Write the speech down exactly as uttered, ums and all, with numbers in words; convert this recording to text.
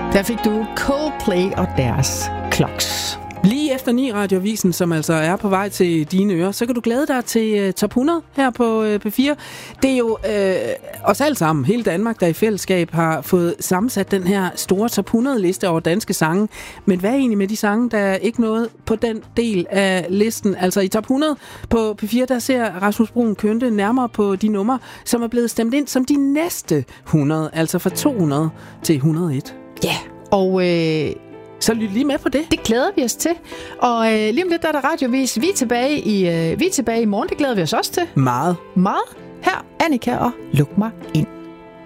Der fik du Coldplay og deres Clocks. Lige efter ni Radioavisen, som altså er på vej til dine ører, så kan du glæde dig til uh, Top hundrede her på uh, P fire. Det er jo uh, os alle sammen, hele Danmark, der i fællesskab har fået sammensat den her store Top hundrede-liste over danske sange. Men hvad er egentlig med de sange, der er ikke noget på den del af listen? Altså i Top hundrede på P fire, der ser Rasmus Bruun Kjønte nærmere på de numre, som er blevet stemt ind som de næste hundrede, altså fra to hundrede til et hundrede og et. Ja, yeah. og... Øh Så lyt lige med på det. Det glæder vi os til. Og øh, lige om lidt, der er der radiovis. Vi er tilbage i, øh, vi er tilbage i morgen. Det glæder vi os også til. Meget. Meget. Her, Annika og Luk mig ind.